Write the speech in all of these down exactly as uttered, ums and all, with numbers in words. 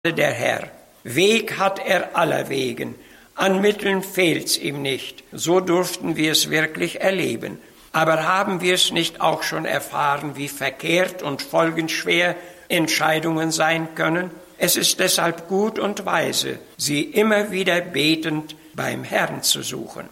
der Herr. Weg hat er aller Wegen, an Mitteln fehlt's ihm nicht. So durften wir es wirklich erleben. Aber haben wir es nicht auch schon erfahren, wie verkehrt und folgenschwer Entscheidungen sein können? Es ist deshalb gut und weise, sie immer wieder betend beim Herrn zu suchen.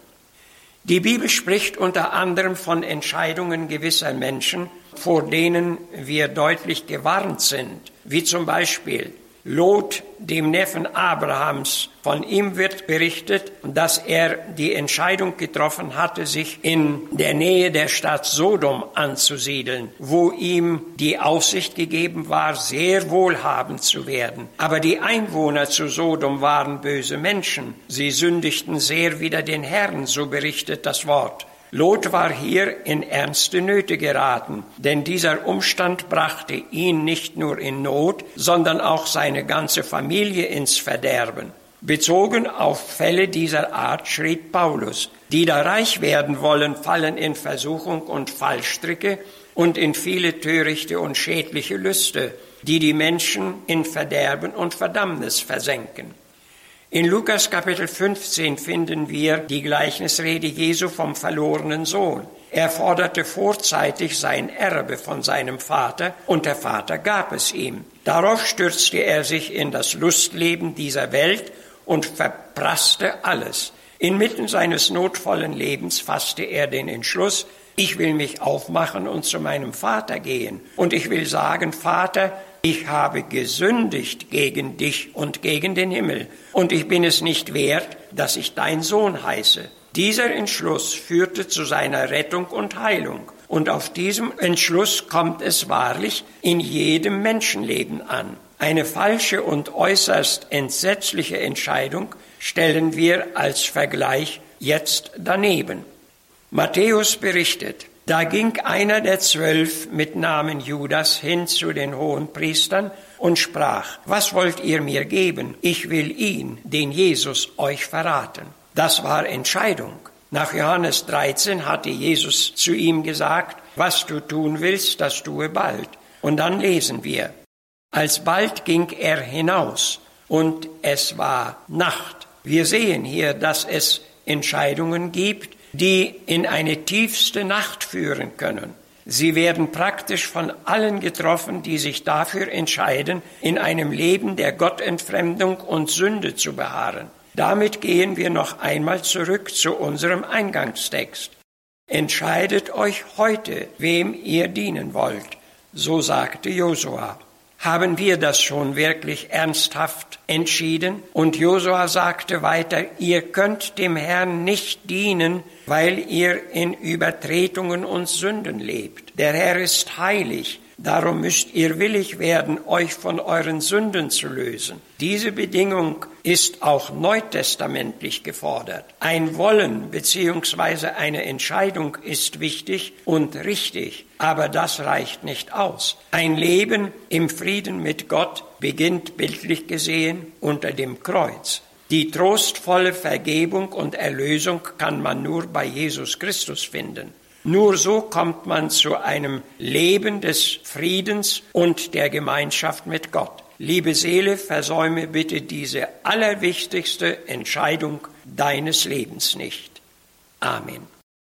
Die Bibel spricht unter anderem von Entscheidungen gewisser Menschen, vor denen wir deutlich gewarnt sind, wie zum Beispiel Lot, dem Neffen Abrahams. Von ihm wird berichtet, dass er die Entscheidung getroffen hatte, sich in der Nähe der Stadt Sodom anzusiedeln, wo ihm die Aussicht gegeben war, sehr wohlhabend zu werden. Aber die Einwohner zu Sodom waren böse Menschen. Sie sündigten sehr wider den Herrn, so berichtet das Wort. Lot war hier in ernste Nöte geraten, denn dieser Umstand brachte ihn nicht nur in Not, sondern auch seine ganze Familie ins Verderben. Bezogen auf Fälle dieser Art schrieb Paulus: Die da reich werden wollen, fallen in Versuchung und Fallstricke und in viele törichte und schädliche Lüste, die die Menschen in Verderben und Verdammnis versenken. In Lukas Kapitel fünfzehn finden wir die Gleichnisrede Jesu vom verlorenen Sohn. Er forderte vorzeitig sein Erbe von seinem Vater, und der Vater gab es ihm. Darauf stürzte er sich in das Lustleben dieser Welt und verprasste alles. Inmitten seines notvollen Lebens fasste er den Entschluss: Ich will mich aufmachen und zu meinem Vater gehen. Und ich will sagen: Vater, ich habe gesündigt gegen dich und gegen den Himmel, und ich bin es nicht wert, dass ich dein Sohn heiße. Dieser Entschluss führte zu seiner Rettung und Heilung. Und auf diesem Entschluss kommt es wahrlich in jedem Menschenleben an. Eine falsche und äußerst entsetzliche Entscheidung stellen wir als Vergleich jetzt daneben. Matthäus berichtet: Da ging einer der Zwölf mit Namen Judas hin zu den Hohenpriestern und sprach: Was wollt ihr mir geben? Ich will ihn, den Jesus, euch verraten. Das war Entscheidung. Nach Johannes dreizehn hatte Jesus zu ihm gesagt: Was du tun willst, das tue bald. Und dann lesen wir: Alsbald ging er hinaus, und es war Nacht. Wir sehen hier, dass es Entscheidungen gibt, die in eine tiefste Nacht führen können. Sie werden praktisch von allen getroffen, die sich dafür entscheiden, in einem Leben der Gottentfremdung und Sünde zu beharren. Damit gehen wir noch einmal zurück zu unserem Eingangstext. Entscheidet euch heute, wem ihr dienen wollt, so sagte Josua. Haben wir das schon wirklich ernsthaft entschieden? Und Josua sagte weiter: Ihr könnt dem Herrn nicht dienen, weil ihr in Übertretungen und Sünden lebt. Der Herr ist heilig, darum müsst ihr willig werden, euch von euren Sünden zu lösen. Diese Bedingung ist auch neutestamentlich gefordert. Ein Wollen bzw. eine Entscheidung ist wichtig und richtig, aber das reicht nicht aus. Ein Leben im Frieden mit Gott beginnt bildlich gesehen unter dem Kreuz. Die trostvolle Vergebung und Erlösung kann man nur bei Jesus Christus finden. Nur so kommt man zu einem Leben des Friedens und der Gemeinschaft mit Gott. Liebe Seele, versäume bitte diese allerwichtigste Entscheidung deines Lebens nicht. Amen.